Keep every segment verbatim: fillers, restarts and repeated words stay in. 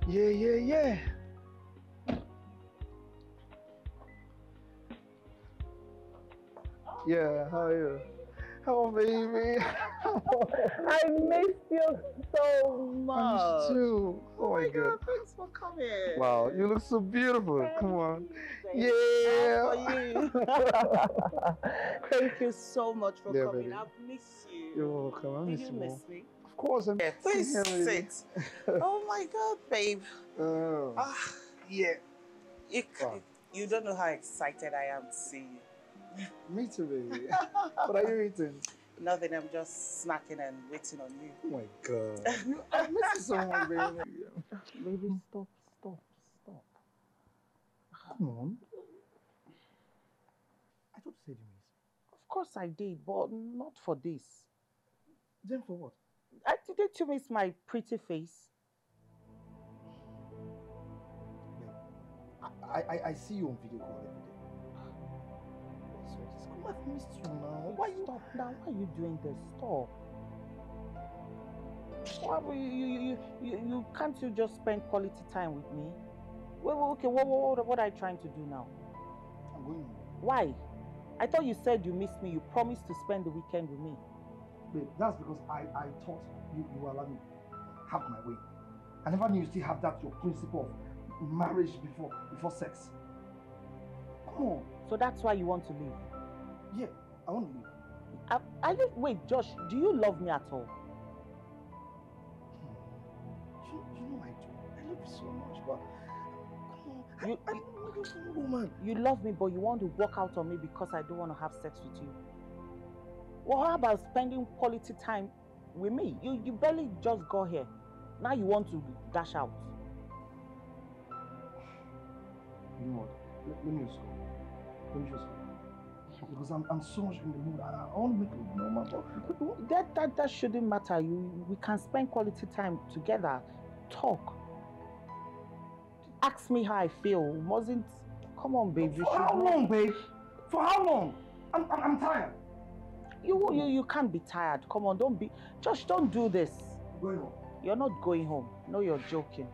Yeah, yeah, yeah. Yeah, how are you? Oh, baby. I missed you so much. I missed you. Oh, Oh my my God. God, thanks for coming. Wow, you look so beautiful. Thank Come on. you, Yeah. for you. Thank you so much for Yeah, coming. baby. I've missed you. You're welcome. I Did miss you you more. miss me? Of course, I'm Yeah, please here, baby. sit. Oh my God, babe. Oh. Ah, Yeah. you, Wow. you don't know how excited I am to see you. Me too, baby. What are you eating? Nothing, I'm just snacking and waiting on you. Oh my God. You, I miss you so much, baby. Baby, stop, stop, stop. Come on. I thought you said you miss me. Of course I did, but not for this. Then for what? I didn't you miss my pretty face? I, I, I see you on video call every day. What's all this? Come, I've missed you now. Why you? Stop now. Why are you doing this? Stop. Why you you you you, you can't you just spend quality time with me? Wait, wait, okay, what, what what are you trying to do now? I'm going home. Why? I thought you said you missed me. You promised to spend the weekend with me. Babe, that's because I, I thought you, you allowed me have my way. I never knew you still have that your principle of marriage before before sex. Come on. So that's why you want to leave? Yeah, I want to leave. Are, are you, wait, Josh, do you love me at all? You, you know I do. I love you so much, but come on. You, I, I don't want to be a woman. You love me, but you want to walk out on me because I don't want to have sex with you. Well, how about spending quality time with me? You you barely just got here. Now you want to dash out. You know what? Let, let me just go. Let me just go. Because I'm, I'm so much in the mood. I, I want to make it normal. But that, that, that shouldn't matter. You, we can spend quality time together. Talk. Ask me how I feel. Wasn't... Come on, babe. For how long, babe? For how long? I'm, I'm, I'm tired. You, you, you can't be tired. Come on, don't be... Josh, don't do this. I'm going home. You're not going home. No, you're joking.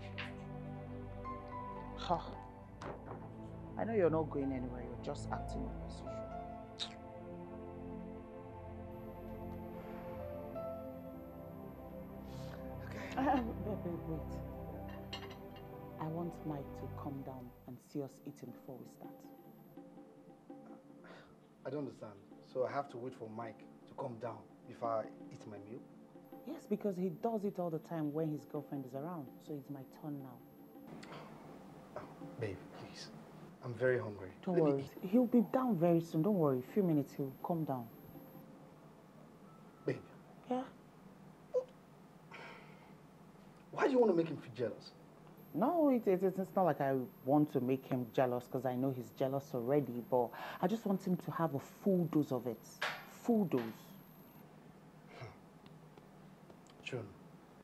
Huh. I know you're not going anywhere. You're just acting up as usual. Okay. Uh, wait, wait, wait. I want Mike to come down and see us eating before we start. I don't understand. So I have to wait for Mike to come down before I eat my meal? Yes, because he does it all the time when his girlfriend is around. So it's my turn now. Oh, babe, please. I'm very hungry. Don't Let worry. He'll be down very soon. Don't worry. A few minutes, he'll come down. Babe. Yeah? Why do you want to make him feel jealous? No, it, it, it's not like I want to make him jealous because I know he's jealous already, but I just want him to have a full dose of it. Full dose.